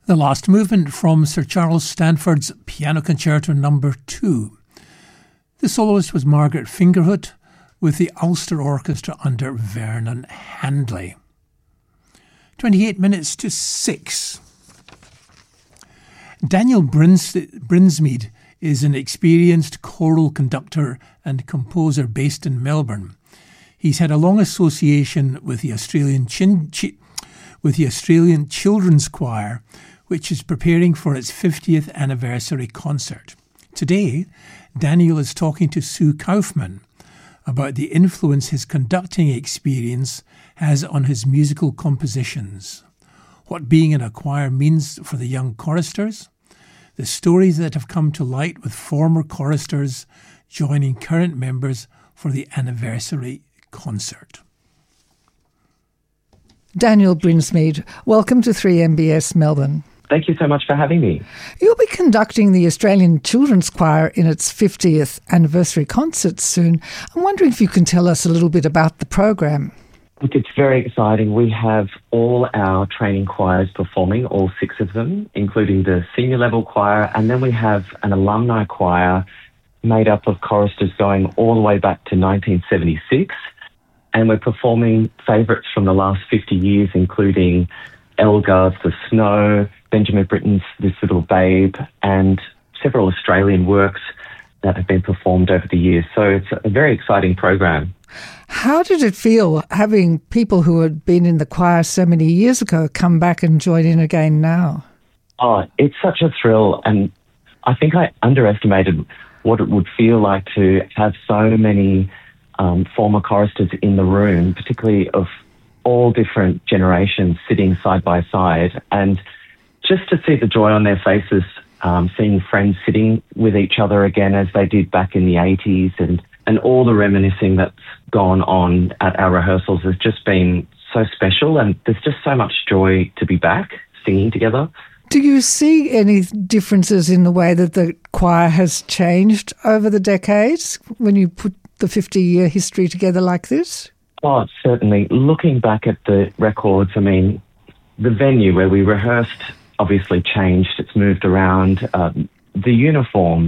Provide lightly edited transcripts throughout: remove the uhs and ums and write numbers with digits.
The last movement from Sir Charles Stanford's Piano Concerto No. 2. The soloist was Margaret Fingerhut with the Ulster Orchestra under Vernon Handley. 28 minutes to 6. Daniel Brinsmead is an experienced choral conductor and composer based in Melbourne. He's had a long association with the Australian Children's Choir, which is preparing for its 50th anniversary concert. Today, Daniel is talking to Sue Kaufman about the influence his conducting experience has on his musical compositions, what being in a choir means for the young choristers, the stories that have come to light with former choristers joining current members for the anniversary concert. Daniel Brinsmead, welcome to 3MBS Melbourne. Thank you so much for having me. You'll be conducting the Australian Children's Choir in its 50th anniversary concert soon. I'm wondering if you can tell us a little bit about the program. Look, it's very exciting. We have all our training choirs performing, all 6 of them, including the senior level choir, and then we have an alumni choir made up of choristers going all the way back to 1976, and we're performing favourites from the last 50 years, including Elgar's The Snow, Benjamin Britten's This Little Babe, and several Australian works that have been performed over the years. So it's a very exciting program. How did it feel having people who had been in the choir so many years ago come back and join in again now? Oh, it's such a thrill, and I think I underestimated what it would feel like to have so many former choristers in the room, particularly of all different generations sitting side by side, and just to see the joy on their faces, seeing friends sitting with each other again as they did back in the 80s, and all the reminiscing that's gone on at our rehearsals has just been so special, and there's just so much joy to be back singing together. Do you see any differences in the way that the choir has changed over the decades when you put the 50-year history together like this? Oh, certainly. Looking back at the records, I mean, the venue where we rehearsed obviously changed. It's moved around. The uniform,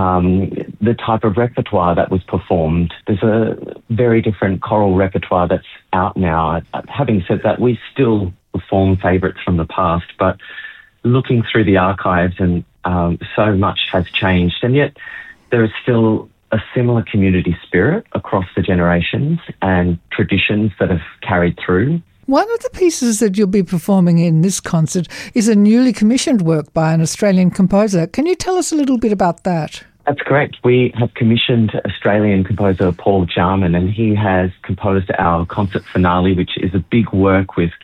the type of repertoire that was performed. There's a very different choral repertoire that's out now. Having said that, we still perform favourites from the past, but looking through the archives and so much has changed, and yet there is still a similar community spirit across the generations and traditions that have carried through. One of the pieces that you'll be performing in this concert is a newly commissioned work by an Australian composer. Can you tell us a little bit about that? That's correct. We have commissioned Australian composer Paul Jarman, and he has composed our concert finale, which is a big work with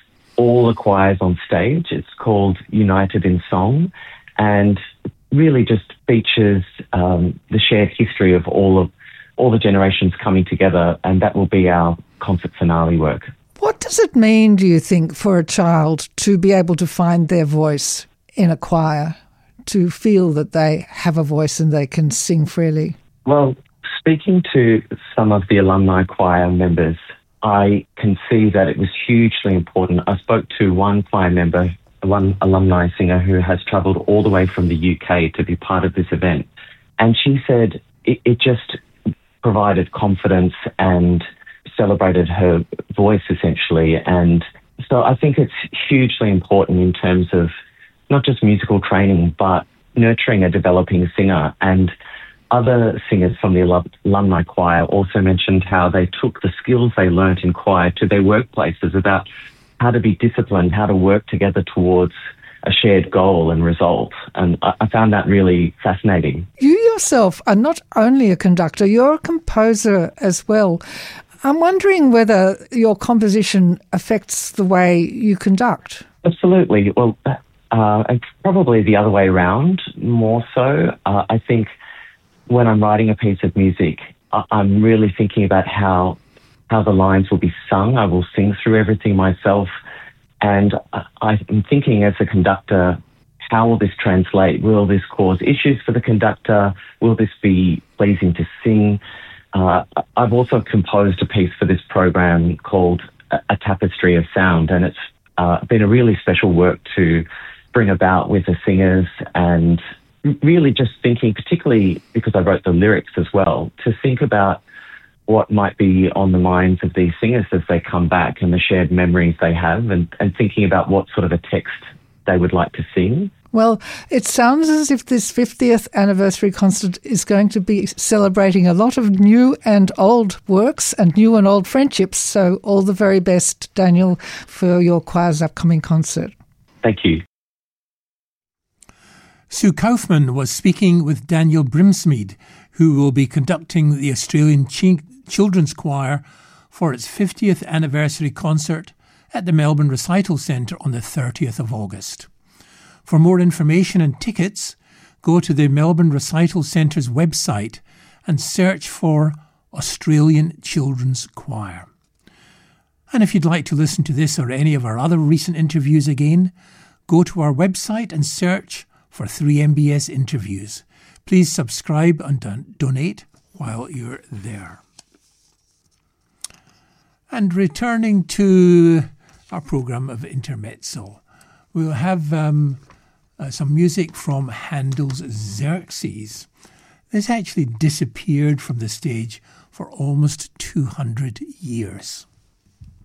all the choirs on stage. It's called United in Song, and really just features the shared history of all the generations coming together, and that will be our concert finale work. What does it mean, do you think, for a child to be able to find their voice in a choir, to feel that they have a voice and they can sing freely? Well, speaking to some of the alumni choir members, I can see that it was hugely important. I spoke to one choir member, one alumni singer who has travelled all the way from the UK to be part of this event. And she said it just provided confidence and celebrated her voice, essentially. And so I think it's hugely important in terms of not just musical training, but nurturing a developing singer. And other singers from the alumni choir also mentioned how they took the skills they learnt in choir to their workplaces about how to be disciplined, how to work together towards a shared goal and result. And I found that really fascinating. You yourself are not only a conductor, you're a composer as well. I'm wondering whether your composition affects the way you conduct. Absolutely. Well, it's probably the other way around more so. I think when I'm writing a piece of music, I'm really thinking about how the lines will be sung. I will sing through everything myself. And I'm thinking as a conductor, how will this translate? Will this cause issues for the conductor? Will this be pleasing to sing? I've also composed a piece for this program called A Tapestry of Sound, and it's been a really special work to bring about with the singers, and really just thinking, particularly because I wrote the lyrics as well, to think about what might be on the minds of these singers as they come back and the shared memories they have, and thinking about what sort of a text they would like to sing. Well, it sounds as if this 50th anniversary concert is going to be celebrating a lot of new and old works and new and old friendships. So all the very best, Daniel, for your choir's upcoming concert. Thank you. Sue Kaufman was speaking with Daniel Brimsmead, who will be conducting the Australian Children's Choir for its 50th anniversary concert at the Melbourne Recital Centre on the 30th of August. For more information and tickets, go to the Melbourne Recital Centre's website and search for Australian Children's Choir. And if you'd like to listen to this or any of our other recent interviews again, go to our website and search for 3MBS interviews. Please subscribe and donate while you're there. And returning to our programme of Intermezzo, we'll have some music from Handel's Xerxes. This actually disappeared from the stage for almost 200 years.